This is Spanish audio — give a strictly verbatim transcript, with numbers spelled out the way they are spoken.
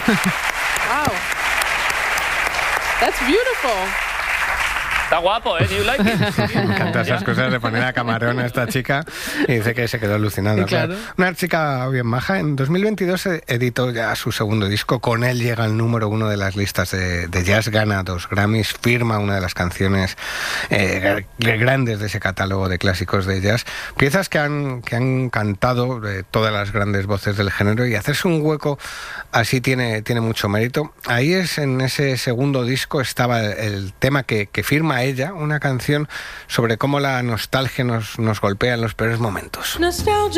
Wow. That's beautiful. Está guapo, ¿eh? Do you like it? Me encantan esas cosas de poner a camarón a esta chica y dice que se quedó alucinando. Claro. Una chica bien maja. En dos mil veintidós editó ya su segundo disco. Con él llega al número uno de las listas de, de jazz, gana dos Grammys, firma una de las canciones eh, grandes de ese catálogo de clásicos de jazz. Piezas que han, que han cantado eh, todas las grandes voces del género, y hacerse un hueco así tiene, tiene mucho mérito. Ahí es, en ese segundo disco estaba el, el tema que, que firma ella, una canción sobre cómo la nostalgia nos, nos golpea en los peores momentos. Nostalgia.